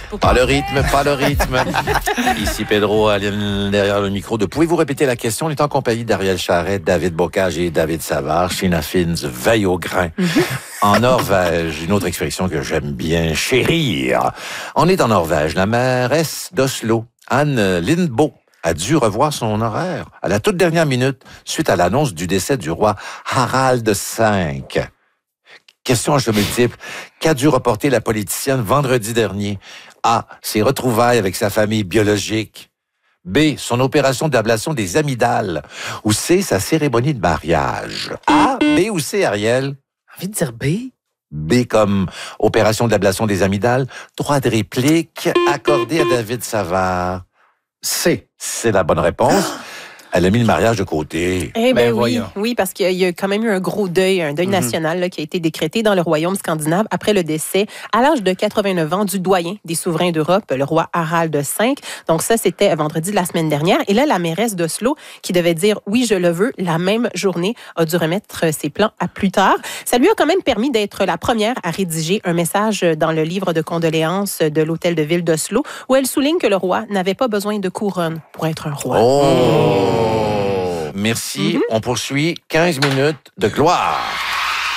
Pas le rythme, pas le rythme. Ici Pedro, derrière le micro. Pouvez-vous répéter la question? On est en compagnie d'Ariel Charrette, David Bocage et David Savard. Sheena Fins veille au grain. En Norvège, une autre expression que j'aime bien, chérir. On est en Norvège. La mairesse d'Oslo, Anne Lindboe, a dû revoir son horaire à la toute dernière minute suite à l'annonce du décès du roi Harald V. Question à jeu multiple. Qu'a dû reporter la politicienne vendredi dernier? A. Ses retrouvailles avec sa famille biologique. B. Son opération d'ablation des amygdales. Ou C. Sa cérémonie de mariage. A, B ou C, Ariel? J'ai envie de dire B. B comme opération d'ablation des amygdales. Droit de réplique accordé à David Savard. C, c'est la bonne réponse. Elle a mis le mariage de côté. Eh bien, voyons. oui, parce qu'il y a quand même eu un gros deuil, un deuil national là, qui a été décrété dans le royaume scandinave après le décès, à l'âge de 89 ans, du doyen des souverains d'Europe, le roi Harald V. Donc ça, c'était vendredi de la semaine dernière. Et là, la mairesse d'Oslo, qui devait dire « oui, je le veux », la même journée, a dû remettre ses plans à plus tard. Ça lui a quand même permis d'être la première à rédiger un message dans le livre de condoléances de l'hôtel de ville d'Oslo, où elle souligne que le roi n'avait pas besoin de couronne pour être un roi. Oh! Merci. On poursuit 15 minutes de gloire.